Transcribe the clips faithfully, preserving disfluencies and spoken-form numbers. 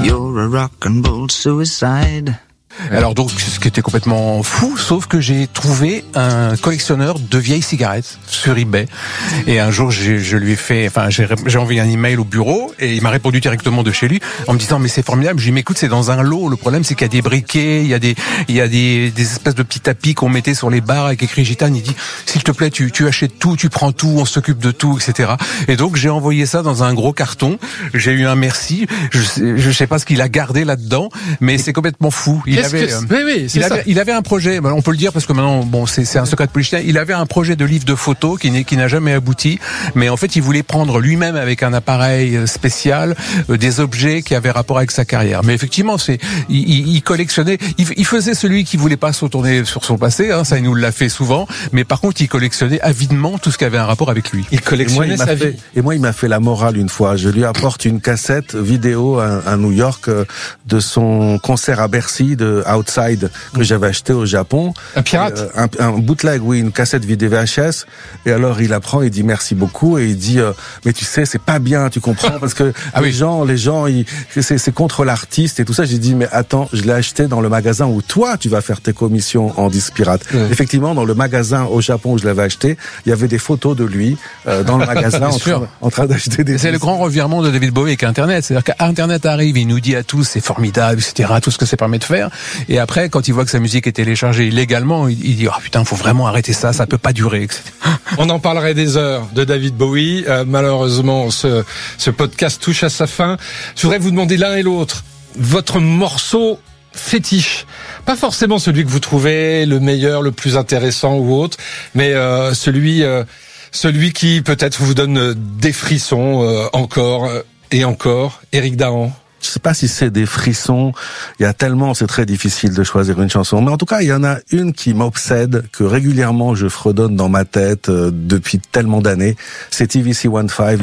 You're a rock and roll suicide. Alors donc, ce qui était complètement fou, sauf que j'ai trouvé un collectionneur de vieilles cigarettes sur eBay. Et un jour, j'ai, je lui ai fait, enfin, j'ai, j'ai envoyé un email au bureau et il m'a répondu directement de chez lui en me disant mais c'est formidable. Je lui ai dit mais écoute, c'est dans un lot. Le problème, c'est qu'il y a des briquets, il y a des, il y a des, des espèces de petits tapis qu'on mettait sur les bars avec écrit gitane. Il dit s'il te plaît, tu, tu achètes tout, tu prends tout, on s'occupe de tout, et cetera. Et donc j'ai envoyé ça dans un gros carton. J'ai eu un merci. Je sais, je sais pas ce qu'il a gardé là-dedans, mais c'est complètement fou. Il avait, que... oui, oui, c'est il, ça. avait, il avait un projet, on peut le dire parce que maintenant, bon, c'est, c'est un secret de polichinelle. Il avait un projet de livre de photos qui, n'est, qui n'a jamais abouti, mais en fait, il voulait prendre lui-même avec un appareil spécial euh, des objets qui avaient rapport avec sa carrière. Mais effectivement, c'est, il, il, il collectionnait, il, il faisait celui qui voulait pas se retourner sur son passé, hein, ça il nous l'a fait souvent, mais par contre, il collectionnait avidement tout ce qui avait un rapport avec lui. Il collectionnait et moi, il sa fait, vie. Et moi, il m'a fait la morale une fois. Je lui apporte une cassette vidéo à, à New York euh, de son concert à Bercy de Outside que j'avais acheté au Japon. Un pirate euh, un, un bootleg, oui, une cassette vidéo V H S. Et alors, il apprend, il dit merci beaucoup et il dit euh, mais tu sais, c'est pas bien, tu comprends, parce que ah les oui. gens, les gens, ils, c'est, c'est contre l'artiste et tout ça. J'ai dit mais attends, je l'ai acheté dans le magasin où toi tu vas faire tes commissions en disque pirate. Ouais. Effectivement, dans le magasin au Japon où je l'avais acheté, il y avait des photos de lui euh, dans le magasin en, train, en train d'acheter des. C'est disques. Le grand revirement de David Bowie avec Internet. C'est-à-dire qu'Internet arrive, il nous dit à tous c'est formidable, et cetera. Tout ce que ça permet de faire. Et après, quand il voit que sa musique est téléchargée illégalement, il, il dit oh putain, faut vraiment arrêter ça, ça peut pas durer. et cetera. On en parlerait des heures de David Bowie. Euh, malheureusement, ce, ce podcast touche à sa fin. Je voudrais vous demander l'un et l'autre votre morceau fétiche. Pas forcément celui que vous trouvez le meilleur, le plus intéressant ou autre, mais euh, celui, euh, celui qui peut-être vous donne des frissons euh, encore et encore. Éric Dahan. Je sais pas si c'est des frissons. Il y a tellement, c'est très difficile de choisir une chanson. Mais en tout cas, il y en a une qui m'obsède, que régulièrement je fredonne dans ma tête euh, depuis tellement d'années. C'est T V C quinze.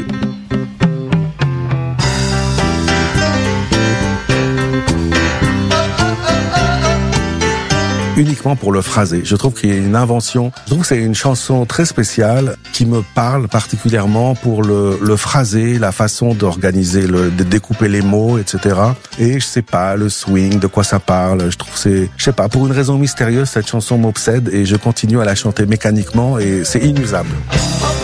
Uniquement pour le phrasé. Je trouve qu'il y a une invention. Je trouve que c'est une chanson très spéciale qui me parle particulièrement pour le, le phrasé, la façon d'organiser, le, de découper les mots, et cetera. Et je sais pas, le swing, de quoi ça parle. Je trouve que c'est, je sais pas, pour une raison mystérieuse, cette chanson m'obsède et je continue à la chanter mécaniquement et c'est inusable.